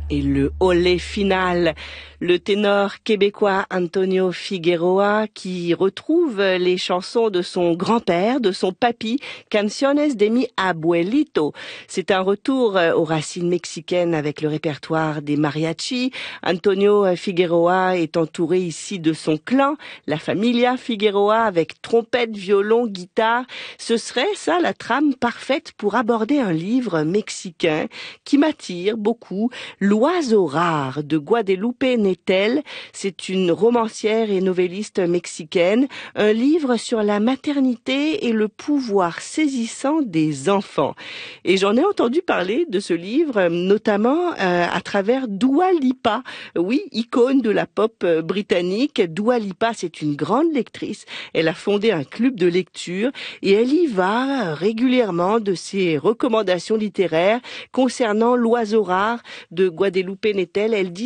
Et le olé final, le ténor québécois Antonio Figueroa qui retrouve les chansons de son grand-père, de son papy, Canciones de mi abuelito. C'est un retour aux racines mexicaines avec le répertoire des mariachis. Antonio Figueroa est entouré ici de son clan, la familia Figueroa, avec trompette, violon, guitare. Ce serait ça la trame parfaite pour aborder un livre mexicain qui m'attire beaucoup, L'Oiseau rare de Guadalupe Nettel. C'est une romancière et novelliste mexicaine, un livre sur la maternité et le pouvoir saisissant des enfants. Et j'en ai entendu parler de ce livre, notamment à travers Dua Lipa. Oui, icône de la pop britannique. Dua Lipa, c'est une grande lectrice. Elle a fondé un club de lecture et elle y va régulièrement de ses recommandations littéraires concernant L'Oiseau rare de Guadalupe Nettel. Elle dit